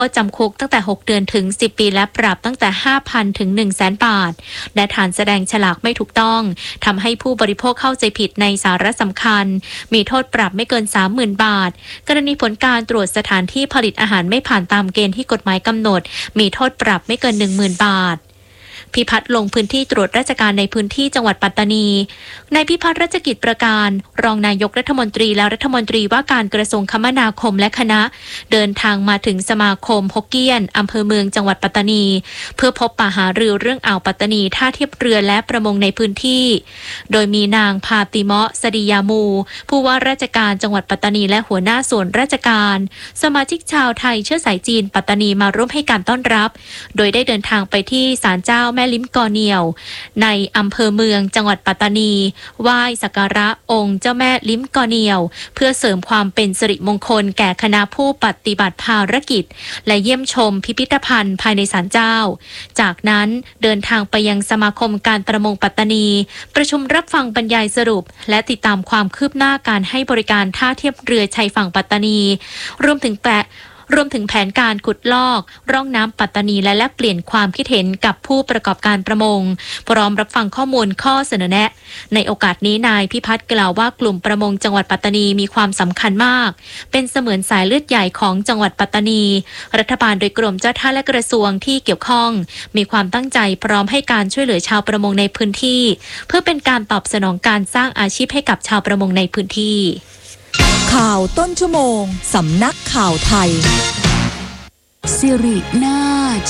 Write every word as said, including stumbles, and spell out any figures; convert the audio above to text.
โทษจำคุกตั้งแต่หกเดือนถึงสิบปีและปรับตั้งแต่ ห้าพัน ถึง หนึ่งแสน บาทและฐานแสดงฉลากไม่ถูกต้องทำให้ผู้บริโภคเข้าใจผิดในสาระสำคัญมีโทษปรับไม่เกิน สามหมื่น บาทกรณีผลการตรวจสถานที่ผลิตอาหารไม่ผ่านตามเกณฑ์ที่กฎหมายกำหนดมีโทษปรับไม่เกิน หนึ่งหมื่น บาทพิพัฒน์ลงพื้นที่ตรวจราชการในพื้นที่จังหวัดปัตตานีนายพิพัฒน์รัชกิจประการรองนายกรัฐมนตรีและรัฐมนตรีว่าการกระทรวงคมนาคมและคณะเดินทางมาถึงสมาคมฮกเกี้ยนอำเภอเมืองจังหวัดปัตตานีเพื่อพบปะหารือเรื่องอ่าวปัตตานีท่าเทียบเรือและประมงในพื้นที่โดยมีนางพาติเมาะสดียามูผู้ว่าราชการจังหวัดปัตตานีและหัวหน้าส่วนราชการสมาชิกชาวไทยเชื้อสายจีนปัตตานีมาร่วมให้การต้อนรับโดยได้เดินทางไปที่ศาลเจ้าแม่ลิ้มกอเหนี่ยวในอำเภอเมืองจังหวัดปัตตานีไหว้สักการะองค์เจ้าแม่ลิ้มกอเหนี่ยวเพื่อเสริมความเป็นสิริมงคลแก่คณะผู้ปฏิบัติภารกิจและเยี่ยมชมพิพิธภัณฑ์ภายในศาลเจ้าจากนั้นเดินทางไปยังสมาคมการประมงปัตตานีประชุมรับฟังบรรยายสรุปและติดตามความคืบหน้าการให้บริการท่าเทียบเรือชายฝั่งปัตตานีรวมถึงแปะรวมถึงแผนการขุดลอกร่องน้ำปัตตานีและแลกเปลี่ยนความคิดเห็นกับผู้ประกอบการประมงพร้อมรับฟังข้อมูลข้อเสนอแนะในโอกาสนี้นายพิพัฒน์กล่าวว่ากลุ่มประมงจังหวัดปัตตานีมีความสำคัญมากเป็นเสมือนสายเลือดใหญ่ของจังหวัดปัตตานีรัฐบาลโดยกรมเจ้าท่าและกระทรวงที่เกี่ยวข้องมีความตั้งใจพร้อมให้การช่วยเหลือชาวประมงในพื้นที่เพื่อเป็นการตอบสนองการสร้างอาชีพให้กับชาวประมงในพื้นที่ข่าวต้นชั่วโมงสำนักข่าวไทยสิรินาถ